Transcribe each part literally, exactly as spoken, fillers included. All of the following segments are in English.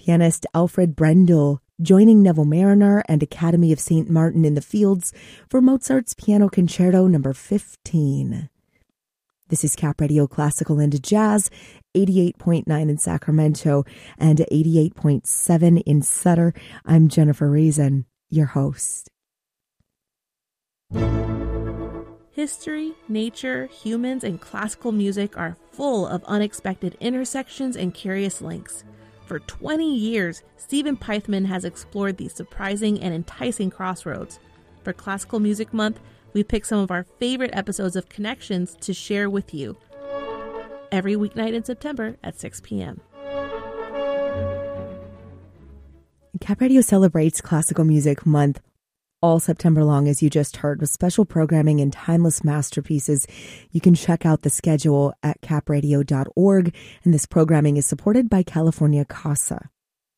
pianist Alfred Brendel, joining Neville Mariner and Academy of Saint Martin in the Fields for Mozart's Piano Concerto number fifteen. This is Cap Radio Classical and Jazz, eighty-eight point nine in Sacramento and eighty-eight point seven in Sutter. I'm Jennifer Reason, your host. History, nature, humans, and classical music are full of unexpected intersections and curious links. For twenty years, Stephen Peithman has explored these surprising and enticing crossroads. For Classical Music Month, we picked some of our favorite episodes of Connections to share with you every weeknight in September at six p.m. Cap Radio celebrates Classical Music Month all September long, as you just heard, with special programming and timeless masterpieces. You can check out the schedule at cap radio dot org, and this programming is supported by California Casa.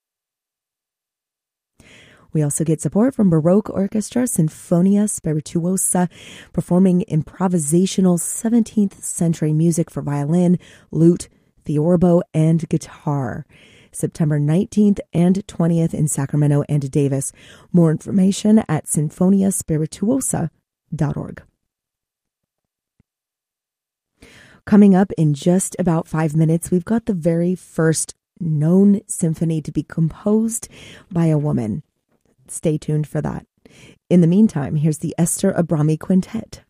We also get support from Baroque Orchestra Sinfonia Spirituosa, performing improvisational seventeenth century music for violin, lute, theorbo, and guitar. September nineteenth and twentieth in Sacramento and Davis. More information at sinfonia spirituosa dot org. Coming up in just about five minutes, we've got the very first known symphony to be composed by a woman. Stay tuned for that. In the meantime, here's the Esther Abrami Quintet.